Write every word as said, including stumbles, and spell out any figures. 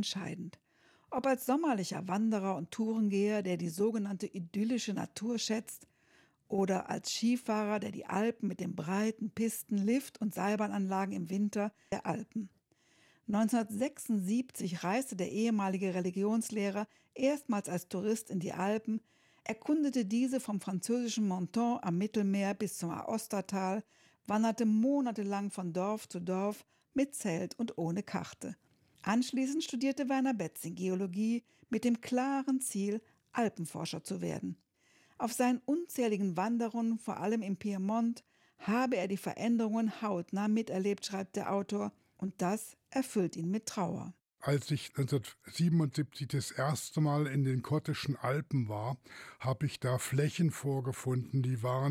entscheidend. Ob als sommerlicher Wanderer und Tourengeher, der die sogenannte idyllische Natur schätzt, oder als Skifahrer, der die Alpen mit den breiten Pisten, Lift- und Seilbahnanlagen im Winter der Alpen. neunzehnhundertsechsundsiebzig reiste der ehemalige Religionslehrer erstmals als Tourist in die Alpen, erkundete diese vom französischen Menton am Mittelmeer bis zum Aostatal, wanderte monatelang von Dorf zu Dorf mit Zelt und ohne Karte. Anschließend studierte Werner Betzing Geologie mit dem klaren Ziel, Alpenforscher zu werden. Auf seinen unzähligen Wanderungen, vor allem im Piemont, habe er die Veränderungen hautnah miterlebt, schreibt der Autor, und das erfüllt ihn mit Trauer. Als ich neunzehnhundertsiebenundsiebzig das erste Mal in den Kottischen Alpen war, habe ich da Flächen vorgefunden, die waren